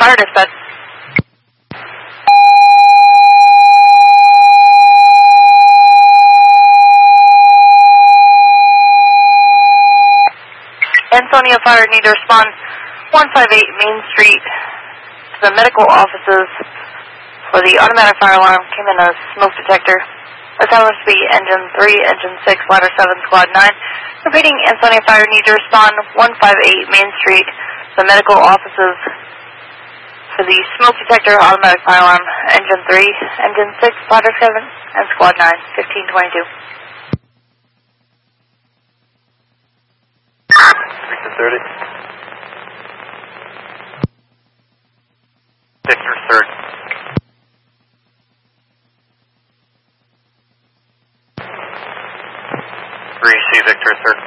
Fire Dispatch. Ansonia Fire need to respond 158 Main Street to the medical offices for the automatic fire alarm came in a smoke detector. The time must be engine 3, engine 6, ladder 7, squad 9. Repeating, Ansonia Fire need to respond 158 Main Street to the medical offices for the smoke detector automatic fire alarm, engine 3, engine 6, ladder 7, and squad 9, 1522. Victor 30. Victor 3rd. See Victor 3rd.